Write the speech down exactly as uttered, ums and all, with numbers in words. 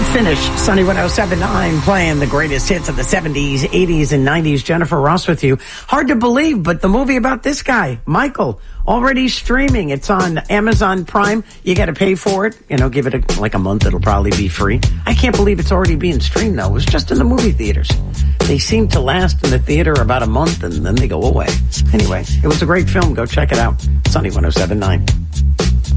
finish Sunny one oh seven point nine playing the greatest hits of the seventies, eighties, and nineties. Jennifer Ross with you. Hard to believe, but the movie about this guy, Michael, already streaming. It's on Amazon Prime. You got to pay for it. You know, give it a, like a month. It'll probably be free. I can't believe it's already being streamed, though. It was just in the movie theaters. They seem to last in the theater about a month, and then they go away. Anyway, it was a great film. Go check it out. Sunny one oh seven point nine.